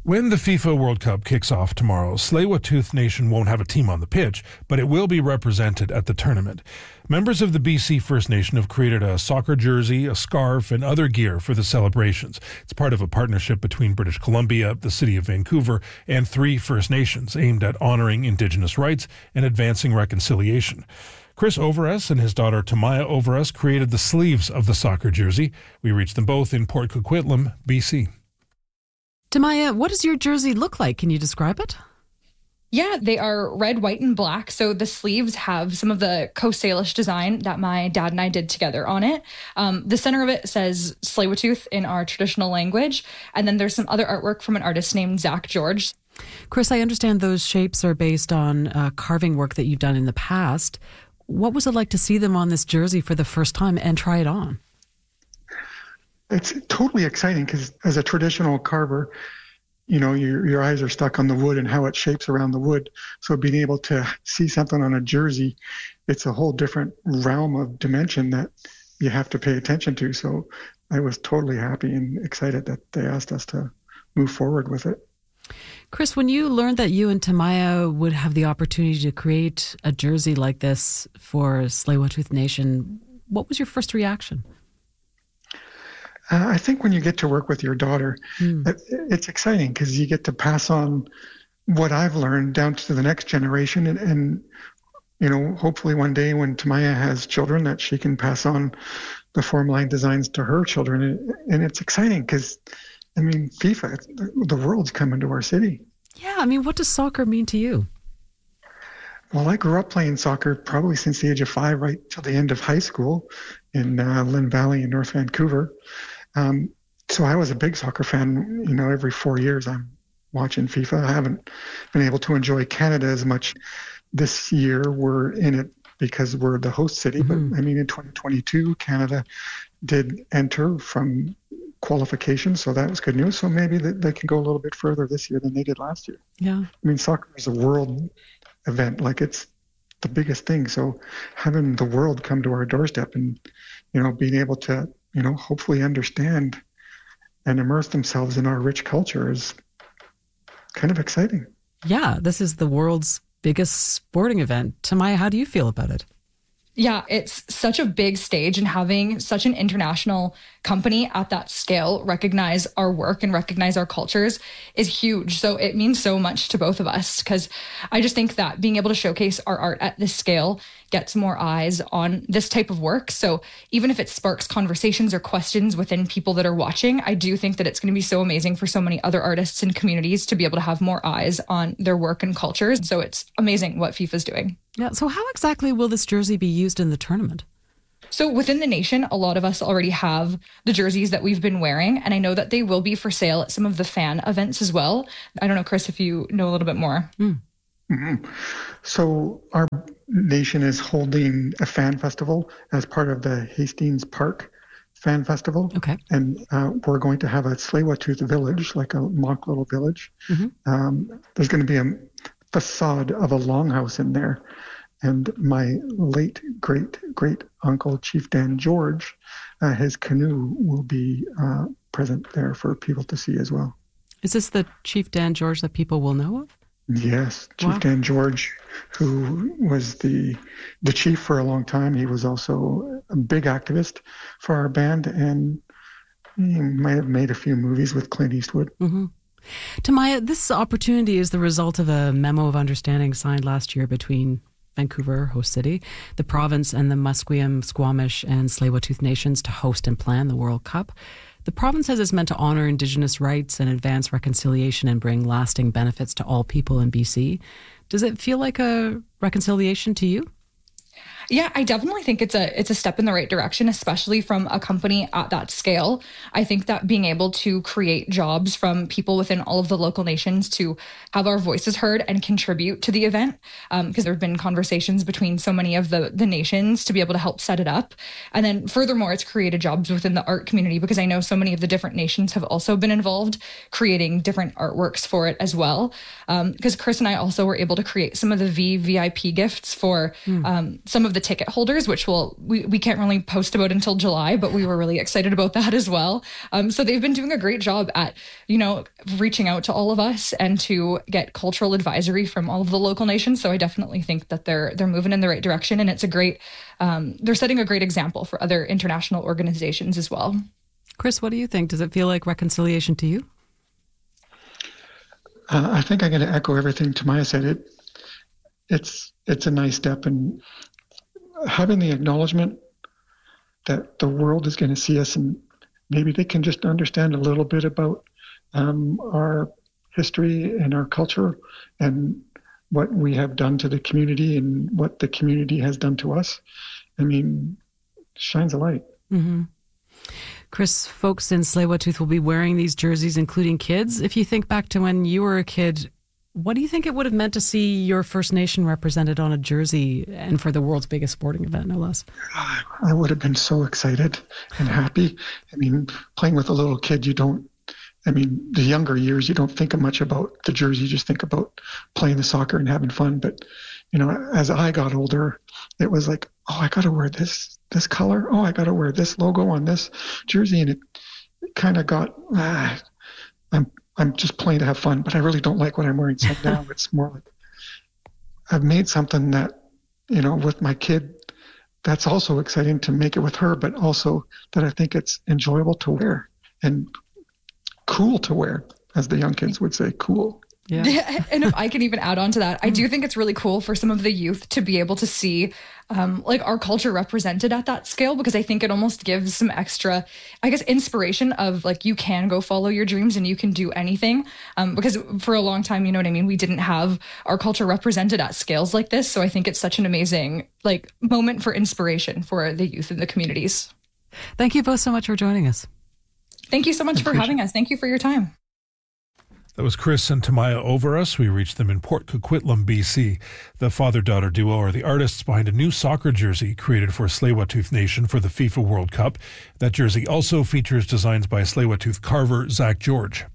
When the FIFA World Cup kicks off tomorrow, Tsleil-Waututh Nation won't have a team on the pitch, but it will be represented at the tournament. Members of the BC First Nation have created a soccer jersey, a scarf, and other gear for the celebrations. It's part of a partnership between British Columbia, the City of Vancouver, and 3 First Nations aimed at honoring Indigenous rights and advancing reconciliation. Chris Overess and his daughter Tamaya Overess created the sleeves of the soccer jersey. We reached them both in Port Coquitlam, BC. Tamaya, what does your jersey look like? Can you describe it? Yeah, they are red, white, and black. So the sleeves have some of the Coast Salish design that my dad and I did together on it. The center of it says Tsleil-Waututh in our traditional language. And then there's some other artwork from an artist named Zach George. Chris, I understand those shapes are based on carving work that you've done in the past. What was it like to see them on this jersey for the first time and try it on? It's totally exciting because as a traditional carver, you know, your eyes are stuck on the wood and how it shapes around the wood. So being able to see something on a jersey, it's a whole different realm of dimension that you have to pay attention to. So I was totally happy and excited that they asked us to move forward with it. Chris, when you learned that you and Tamaya would have the opportunity to create a jersey like this for Tsleil-Waututh Nation, what was your first reaction? I think when you get to work with your daughter, it's exciting because you get to pass on what I've learned down to the next generation. And, you know, hopefully one day when Tamaya has children that she can pass on the form line designs to her children. And it's exciting because, I mean, FIFA, the world's coming to our city. Yeah, I mean, what does soccer mean to you? Well, I grew up playing soccer probably since the age of 5, right till the end of high school in Lynn Valley in North Vancouver. So I was a big soccer fan. You know, every 4 years I'm watching FIFA. I haven't been able to enjoy Canada as much this year. We're in it because we're the host city. But I mean, in 2022, Canada did enter from qualification, so that was good news. So maybe they can go a little bit further this year than they did last year. Yeah. I mean, soccer is a world event. Like, it's the biggest thing. So having the world come to our doorstep and, you know, being able to, you know, hopefully understand and immerse themselves in our rich culture is kind of exciting. Yeah, this is the world's biggest sporting event. Tamaya, how do you feel about it? Yeah, it's such a big stage, and having such an international company at that scale recognize our work and recognize our cultures is huge. So it means so much to both of us, because I just think that being able to showcase our art at this scale gets more eyes on this type of work. So even if it sparks conversations or questions within people that are watching, I do think that it's going to be so amazing for so many other artists and communities to be able to have more eyes on their work and cultures. So it's amazing what FIFA's doing. Yeah. So how exactly will this jersey be used in the tournament? So within the nation, a lot of us already have the jerseys that we've been wearing, and I know that they will be for sale at some of the fan events as well. I don't know, Chris, if you know a little bit more. So our nation is holding a fan festival as part of the Hastings Park Fan Festival. Okay. And we're going to have a Tsleil-Waututh village, like a mock little village. There's going to be a facade of a longhouse in there. And my late great uncle, Chief Dan George, his canoe will be present there for people to see as well. Is this the Chief Dan George that people will know of? Yes, Chief Dan George, who was the chief for a long time. He was also a big activist for our band, and he might have made a few movies with Clint Eastwood. Tamaya, this opportunity is the result of a memo of understanding signed last year between Vancouver, host city, the province, and the Musqueam, Squamish, and Tsleil-Waututh nations to host and plan the World Cup. The province says it's meant to honour Indigenous rights and advance reconciliation and bring lasting benefits to all people in BC. Does it feel like a reconciliation to you? Yeah, I definitely think it's a step in the right direction, especially from a company at that scale. I think that being able to create jobs from people within all of the local nations to have our voices heard and contribute to the event, because there have been conversations between so many of the nations to be able to help set it up. And then furthermore, it's created jobs within the art community, because I know so many of the different nations have also been involved creating different artworks for it as well. Because Chris and I also were able to create some of the VIP gifts for some of of the ticket holders, which we can't really post about until July, but we were really excited about that as well. So they've been doing a great job at, reaching out to all of us and to get cultural advisory from all of the local nations. So I definitely think that they're moving in the right direction, and it's a great, they're setting a great example for other international organizations as well. Chris, what do you think? Does it feel like reconciliation to you? I think I'm going to echo everything Tamaya said. It's a nice step, and having the acknowledgement that the world is going to see us, and maybe they can just understand a little bit about our history and our culture and what we have done to the community and what the community has done to us. I mean, shines a light. Mm-hmm. Chris, folks in Tsleil-Waututh will be wearing these jerseys, including kids. If you think back to when you were a kid, what do you think it would have meant to see your First Nation represented on a jersey, and for the world's biggest sporting event, no less? I would have been so excited and happy. I mean, playing with a little kid, the younger years, you don't think much about the jersey. You just think about playing the soccer and having fun. But, as I got older, it was like, oh, I got to wear this color. Oh, I got to wear this logo on this jersey. And it kind of got, I'm just playing to have fun, but I really don't like what I'm wearing. So now it's more like I've made something that, with my kid, that's also exciting to make it with her, but also that I think it's enjoyable to wear and cool to wear, as the young kids would say, cool. Yeah. And if I can even add on to that, I do think it's really cool for some of the youth to be able to see our culture represented at that scale, because I think it almost gives some extra, inspiration of you can go follow your dreams and you can do anything. Because for a long time, we didn't have our culture represented at scales like this. So I think it's such an amazing moment for inspiration for the youth in the communities. Thank you both so much for joining us. Thank you so much for having us. Thank you for your time. That was Chris and Tamaya Overus. We reached them in Port Coquitlam, BC. The father-daughter duo are the artists behind a new soccer jersey created for Tsleil-Waututh Nation for the FIFA World Cup. That jersey also features designs by Tsleil-Waututh carver Zach George.